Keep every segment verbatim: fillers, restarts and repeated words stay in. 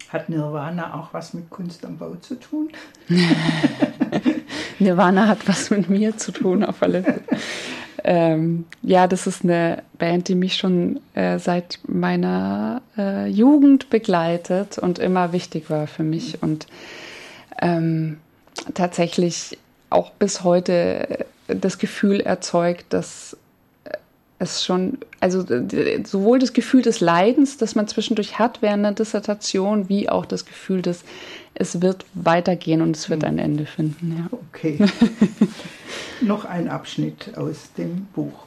Hat Nirvana auch was mit Kunst am Bau zu tun? Nirvana hat was mit mir zu tun, auf alle Fälle. ähm, ja, das ist eine Band, die mich schon äh, seit meiner äh, Jugend begleitet und immer wichtig war für mich und ähm, tatsächlich auch bis heute das Gefühl erzeugt, dass es schon, also sowohl das Gefühl des Leidens, das man zwischendurch hat während der Dissertation, wie auch das Gefühl, dass es wird weitergehen und es wird ein Ende finden. Ja. Okay. Noch ein Abschnitt aus dem Buch.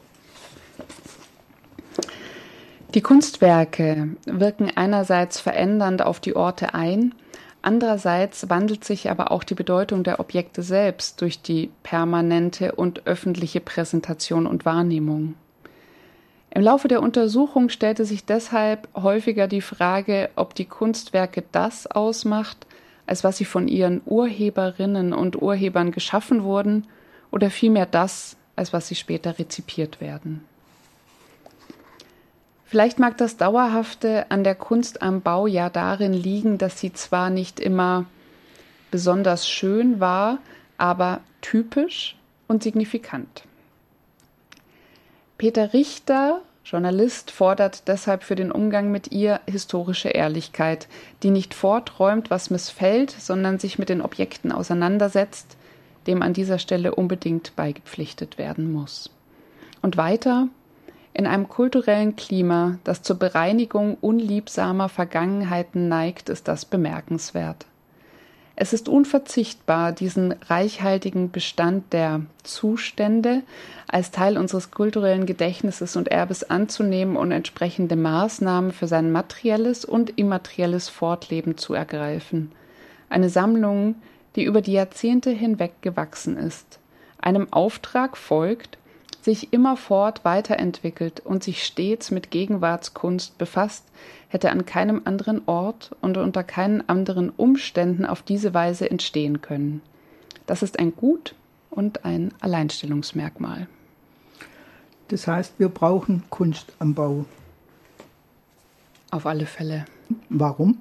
Die Kunstwerke wirken einerseits verändernd auf die Orte ein, andererseits wandelt sich aber auch die Bedeutung der Objekte selbst durch die permanente und öffentliche Präsentation und Wahrnehmung. Im Laufe der Untersuchung stellte sich deshalb häufiger die Frage, ob die Kunstwerke das ausmacht, als was sie von ihren Urheberinnen und Urhebern geschaffen wurden, oder vielmehr das, als was sie später rezipiert werden. Vielleicht mag das Dauerhafte an der Kunst am Bau ja darin liegen, dass sie zwar nicht immer besonders schön war, aber typisch und signifikant. Peter Richter, Journalist, fordert deshalb für den Umgang mit ihr historische Ehrlichkeit, die nicht vorträumt, was missfällt, sondern sich mit den Objekten auseinandersetzt, dem an dieser Stelle unbedingt beigepflichtet werden muss. Und weiter: In einem kulturellen Klima, das zur Bereinigung unliebsamer Vergangenheiten neigt, ist das bemerkenswert. Es ist unverzichtbar, diesen reichhaltigen Bestand der Zustände als Teil unseres kulturellen Gedächtnisses und Erbes anzunehmen und entsprechende Maßnahmen für sein materielles und immaterielles Fortleben zu ergreifen. Eine Sammlung, die über die Jahrzehnte hinweg gewachsen ist, einem Auftrag folgt, sich immerfort weiterentwickelt und sich stets mit Gegenwartskunst befasst, hätte an keinem anderen Ort und unter keinen anderen Umständen auf diese Weise entstehen können. Das ist ein Gut und ein Alleinstellungsmerkmal. Das heißt, wir brauchen Kunst am Bau. Auf alle Fälle. Warum?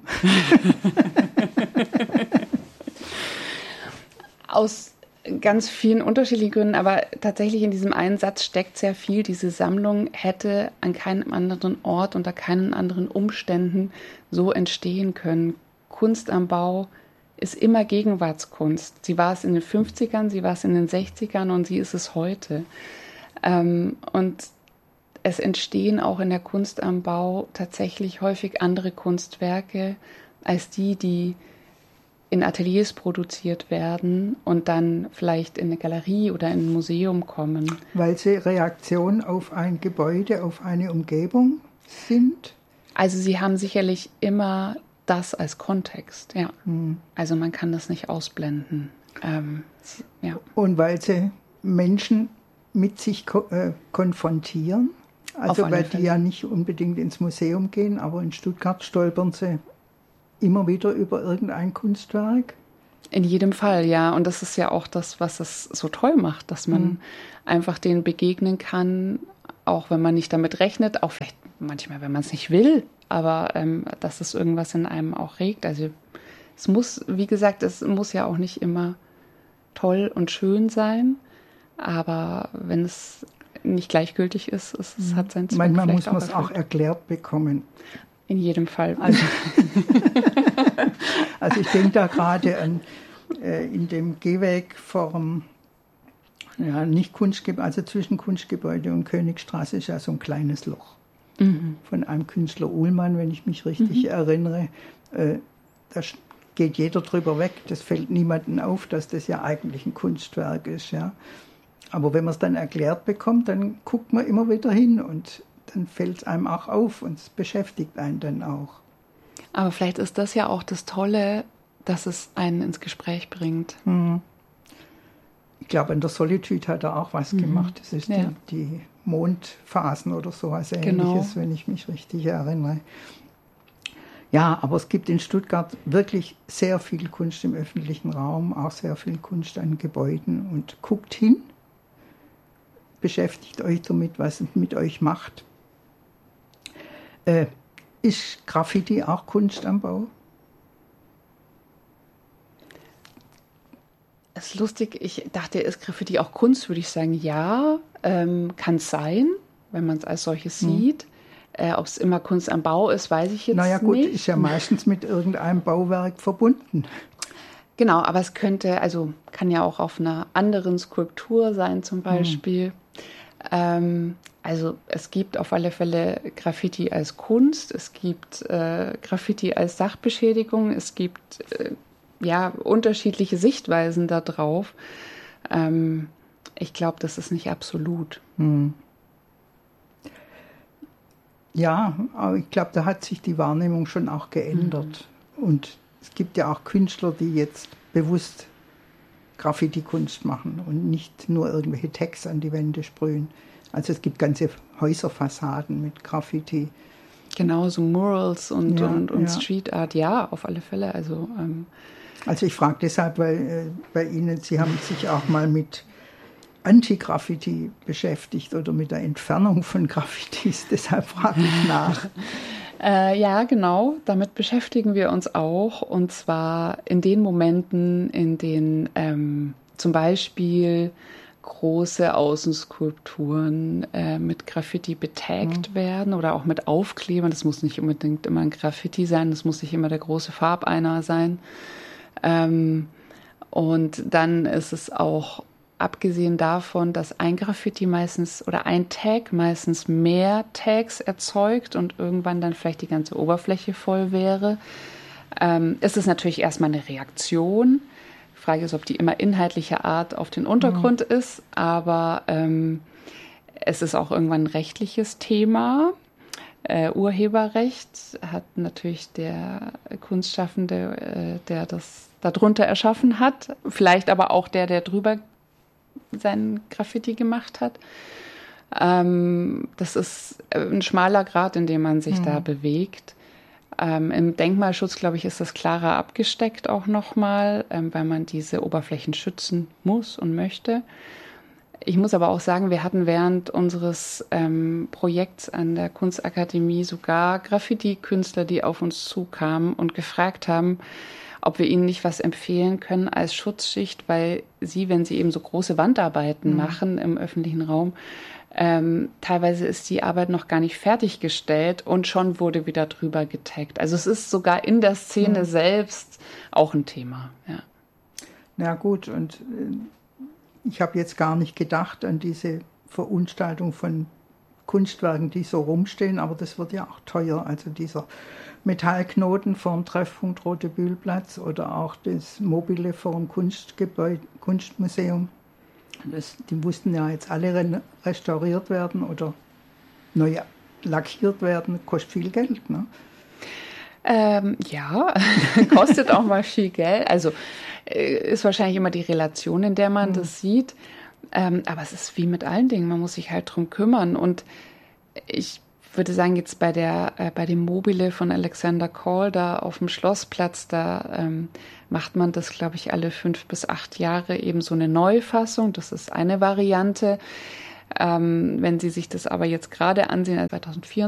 Aus ganz vielen unterschiedlichen Gründen, aber tatsächlich in diesem einen Satz steckt sehr viel. Diese Sammlung hätte an keinem anderen Ort, unter keinen anderen Umständen so entstehen können. Kunst am Bau ist immer Gegenwartskunst. Sie war es in den fünfzigern, sie war es in den sechzigern und sie ist es heute. Ähm, und es entstehen auch in der Kunst am Bau tatsächlich häufig andere Kunstwerke als die, die in Ateliers produziert werden und dann vielleicht in eine Galerie oder in ein Museum kommen. Weil sie Reaktion auf ein Gebäude, auf eine Umgebung sind? Also sie haben sicherlich immer das als Kontext, ja. Hm. Also man kann das nicht ausblenden. Ähm, ja. Und weil sie Menschen mit sich ko- äh, konfrontieren? Also weil die ja nicht unbedingt ins Museum gehen, aber in Stuttgart stolpern sie immer wieder über irgendein Kunstwerk? In jedem Fall, ja. Und das ist ja auch das, was es so toll macht, dass man mhm. einfach denen begegnen kann, auch wenn man nicht damit rechnet, auch vielleicht manchmal, wenn man es nicht will, aber ähm, dass es irgendwas in einem auch regt. Also es muss, wie gesagt, es muss ja auch nicht immer toll und schön sein, aber wenn es nicht gleichgültig ist, es, es hat sein Zweck. Manchmal muss man es auch erklärt bekommen. In jedem Fall. Also, also ich denke da gerade an äh, in dem Gehweg vom, ja, nicht Kunstgebäude, also zwischen Kunstgebäude und Königstraße ist ja so ein kleines Loch. Mhm. Von einem Künstler Uhlmann, wenn ich mich richtig mhm. erinnere. Äh, da geht jeder drüber weg, das fällt niemandem auf, dass das ja eigentlich ein Kunstwerk ist. Ja. Aber wenn man es dann erklärt bekommt, dann guckt man immer wieder hin und dann fällt es einem auch auf und es beschäftigt einen dann auch. Aber vielleicht ist das ja auch das Tolle, dass es einen ins Gespräch bringt. Mhm. Ich glaube, in der Solitude hat er auch was mhm. gemacht. Das ist ja. die, die Mondphasen oder sowas genau. Ähnliches, wenn ich mich richtig erinnere. Ja, aber es gibt in Stuttgart wirklich sehr viel Kunst im öffentlichen Raum, auch sehr viel Kunst an Gebäuden. Und guckt hin, beschäftigt euch damit, was es mit euch macht. Äh, ist Graffiti auch Kunst am Bau? Das ist lustig. Ich dachte, ist Graffiti auch Kunst? Würde ich sagen, ja, ähm, kann es sein, wenn man es als solches mhm. sieht. Äh, Ob es immer Kunst am Bau ist, weiß ich jetzt nicht. Naja gut, nicht. Ist ja meistens mit irgendeinem Bauwerk verbunden. Genau, aber es könnte, also kann ja auch auf einer anderen Skulptur sein zum Beispiel. Mhm. Ähm, also es gibt auf alle Fälle Graffiti als Kunst, es gibt äh, Graffiti als Sachbeschädigung, es gibt äh, ja unterschiedliche Sichtweisen da drauf. Ähm, ich glaube, das ist nicht absolut. Mhm. Ja, aber ich glaube, da hat sich die Wahrnehmung schon auch geändert. Mhm. Und es gibt ja auch Künstler, die jetzt bewusst Graffiti-Kunst machen und nicht nur irgendwelche Tags an die Wände sprühen. Also es gibt ganze Häuserfassaden mit Graffiti. Genau, so Murals und, ja, und, und ja. Street Art, ja, auf alle Fälle. Also, ähm also ich frage deshalb, weil äh, bei Ihnen, Sie haben sich auch mal mit Anti-Graffiti beschäftigt oder mit der Entfernung von Graffitis, deshalb frage ich nach. äh, ja, genau, damit beschäftigen wir uns auch, und zwar in den Momenten, in denen ähm, zum Beispiel große Außenskulpturen äh, mit Graffiti betaggt mhm. werden oder auch mit Aufklebern. Das muss nicht unbedingt immer ein Graffiti sein, das muss nicht immer der große Farbeiner sein. Ähm, und dann ist es auch, abgesehen davon, dass ein Graffiti meistens oder ein Tag meistens mehr Tags erzeugt und irgendwann dann vielleicht die ganze Oberfläche voll wäre, ähm, ist es natürlich erstmal eine Reaktion. Die Frage ist, ob die immer inhaltlicher Art auf den Untergrund mhm. ist, aber ähm, es ist auch irgendwann ein rechtliches Thema. Äh, Urheberrecht hat natürlich der Kunstschaffende, äh, der das darunter erschaffen hat, vielleicht aber auch der, der drüber sein Graffiti gemacht hat. Ähm, das ist ein schmaler Grat, in dem man sich mhm. da bewegt. Ähm, im Denkmalschutz, glaube ich, ist das klarer abgesteckt auch nochmal, ähm, weil man diese Oberflächen schützen muss und möchte. Ich muss aber auch sagen, wir hatten während unseres ähm, Projekts an der Kunstakademie sogar Graffiti-Künstler, die auf uns zukamen und gefragt haben, ob wir ihnen nicht was empfehlen können als Schutzschicht, weil sie, wenn sie eben so große Wandarbeiten mhm. machen im öffentlichen Raum, ähm, teilweise ist die Arbeit noch gar nicht fertiggestellt und schon wurde wieder drüber getaggt. Also es ist sogar in der Szene mhm. selbst auch ein Thema. Ja, ja gut, und äh, ich habe jetzt gar nicht gedacht an diese Verunstaltung von Kunstwerken, die so rumstehen, aber das wird ja auch teuer. Also dieser Metallknoten vorm Treffpunkt Rote-Bühl-Platz oder auch das Mobile vorm Kunstgebäude, Kunstmuseum. Das, die mussten ja jetzt alle re- restauriert werden oder neu lackiert werden. Kostet viel Geld, ne? Ähm, ja, kostet auch mal viel Geld. Also äh, ist wahrscheinlich immer die Relation, in der man mhm. das sieht. Ähm, aber es ist wie mit allen Dingen, man muss sich halt drum kümmern. Und ich würde sagen, jetzt bei der äh, bei dem Mobile von Alexander Call da auf dem Schlossplatz, da ähm, macht man das, glaube ich, alle fünf bis acht Jahre eben so eine Neufassung. Das ist eine Variante. Ähm, wenn Sie sich das aber jetzt gerade ansehen, also zweitausendvierundzwanzig,